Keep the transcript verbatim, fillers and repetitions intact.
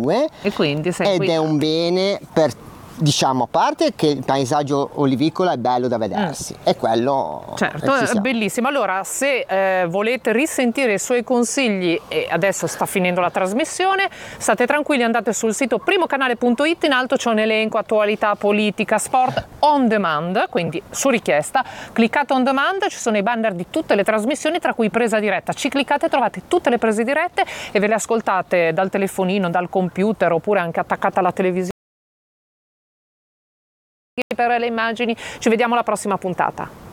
due, e quindi sei ed qui. è un bene per, diciamo, a parte che il paesaggio olivicolo è bello da vedersi, Mm. e quello Certo, ci è siamo. bellissimo. Allora, se eh, volete risentire i suoi consigli, e adesso sta finendo la trasmissione, state tranquilli, andate sul sito primocanale punto it, in alto c'è un elenco attualità, politica, sport on demand, quindi su richiesta. Cliccate on demand, ci sono i banner di tutte le trasmissioni, tra cui Presa Diretta. Ci cliccate, trovate tutte le prese dirette e ve le ascoltate dal telefonino, dal computer, oppure anche attaccata alla televisione per le immagini. Ci vediamo alla prossima puntata.